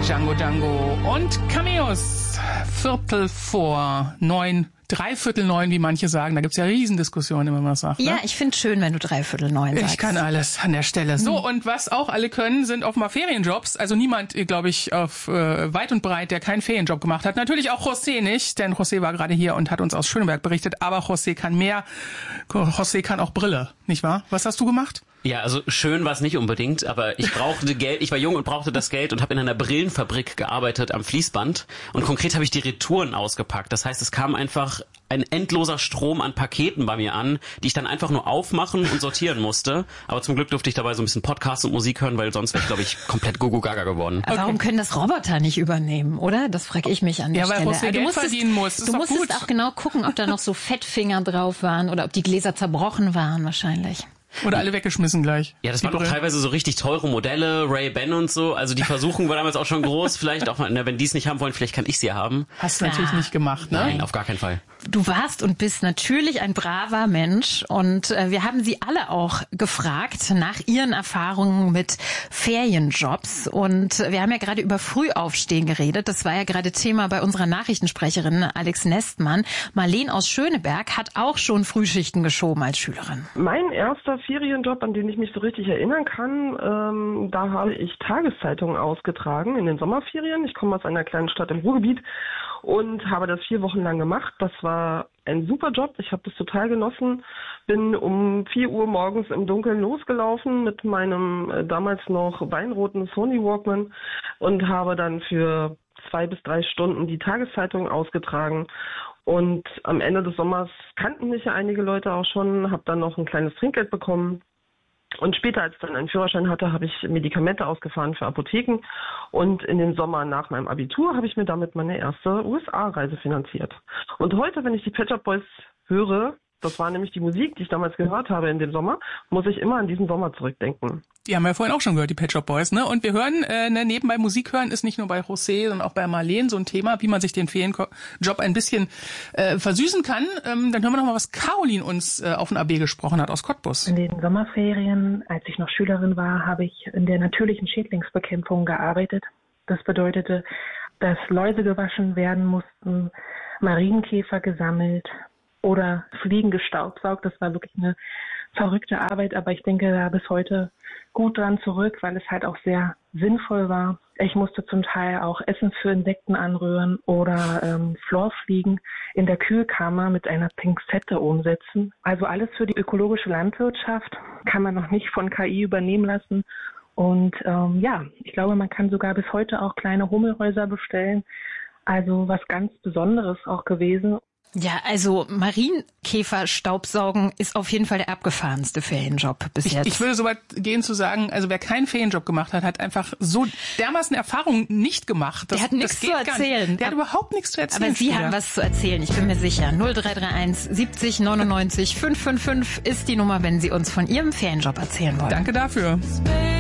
Django und Cameos. 9:15, 9:45, wie manche sagen. Da gibt's ja Riesendiskussionen, wenn man das sagt. Ne? Ja, ich find's schön, wenn du 9:45 sagst. Ich kann alles an der Stelle. So, und was auch alle können, sind offenbar Ferienjobs. Also niemand, glaube ich, auf weit und breit, der keinen Ferienjob gemacht hat. Natürlich auch José nicht, denn José war gerade hier und hat uns aus Schöneberg berichtet. Aber José kann mehr. José kann auch Brille, nicht wahr? Was hast du gemacht? Ja, also schön war es nicht unbedingt, aber ich brauchte Geld. Ich war jung und brauchte das Geld und habe in einer Brillenfabrik gearbeitet am Fließband. Und konkret habe ich die Retouren ausgepackt. Das heißt, es kam einfach ein endloser Strom an Paketen bei mir an, die ich dann einfach nur aufmachen und sortieren musste. Aber zum Glück durfte ich dabei so ein bisschen Podcast und Musik hören, weil sonst wäre ich, glaube ich, komplett Gugu-Gaga geworden. Aber warum können das Roboter nicht übernehmen, oder? Das frage ich mich an der Stelle. Ja, weil José Geld verdienen muss. Du musstest auch genau gucken, ob da noch so Fettfinger drauf waren oder ob die Gläser zerbrochen waren wahrscheinlich. Oder alle weggeschmissen gleich. Ja, das waren auch teilweise so richtig teure Modelle, Ray-Ban und so. Also die Versuchung war damals auch schon groß. Vielleicht auch mal, wenn die es nicht haben wollen, vielleicht kann ich sie haben. Hast du natürlich nicht gemacht, ne? Nein, auf gar keinen Fall. Du warst und bist natürlich ein braver Mensch und wir haben Sie alle auch gefragt nach Ihren Erfahrungen mit Ferienjobs und wir haben ja gerade über Frühaufstehen geredet. Das war ja gerade Thema bei unserer Nachrichtensprecherin Alex Nestmann. Marlene aus Schöneberg hat auch schon Frühschichten geschoben als Schülerin. Mein erster Ferienjob, an den ich mich so richtig erinnern kann, da habe ich Tageszeitungen ausgetragen in den Sommerferien. Ich komme aus einer kleinen Stadt im Ruhrgebiet und habe das 4 Wochen lang gemacht. Das war ein super Job. Ich habe das total genossen. Bin um 4 Uhr morgens im Dunkeln losgelaufen mit meinem damals noch weinroten Sony Walkman und habe dann für 2 bis 3 Stunden die Tageszeitung ausgetragen. Und am Ende des Sommers kannten mich ja einige Leute auch schon, habe dann noch ein kleines Trinkgeld bekommen. Und später, als ich dann einen Führerschein hatte, habe ich Medikamente ausgefahren für Apotheken. Und in den Sommer nach meinem Abitur habe ich mir damit meine erste USA-Reise finanziert. Und heute, wenn ich die Pet Shop Boys höre, das war nämlich die Musik, die ich damals gehört habe in dem Sommer, muss ich immer an diesen Sommer zurückdenken. Die haben wir vorhin auch schon gehört, die Pet Shop Boys, ne? Und wir hören, nebenbei Musik hören ist nicht nur bei José, sondern auch bei Marlene so ein Thema, wie man sich den Ferienjob ein bisschen versüßen kann. Dann hören wir noch mal, was Caroline uns auf den AB gesprochen hat aus Cottbus. In den Sommerferien, als ich noch Schülerin war, habe ich in der natürlichen Schädlingsbekämpfung gearbeitet. Das bedeutete, dass Läuse gewaschen werden mussten, Marienkäfer gesammelt oder Fliegen gestaubsaugt. Das war wirklich eine verrückte Arbeit, aber ich denke da bis heute gut dran zurück, weil es halt auch sehr sinnvoll war. Ich musste zum Teil auch Essen für Insekten anrühren oder Florfliegen in der Kühlkammer mit einer Pinzette umsetzen. Also alles für die ökologische Landwirtschaft kann man noch nicht von KI übernehmen lassen. Und ich glaube, man kann sogar bis heute auch kleine Hummelhäuser bestellen. Also was ganz Besonderes auch gewesen. Ja, also Marienkäfer-Staubsaugen ist auf jeden Fall der abgefahrenste Ferienjob bis jetzt. Ich würde so weit gehen zu sagen, also wer keinen Ferienjob gemacht hat, hat einfach so dermaßen Erfahrungen nicht gemacht. Der hat nichts zu erzählen. Der hat überhaupt nichts zu erzählen. Aber Sie haben was zu erzählen, ich bin mir sicher. 0331 70 99 555 ist die Nummer, wenn Sie uns von Ihrem Ferienjob erzählen wollen. Danke dafür.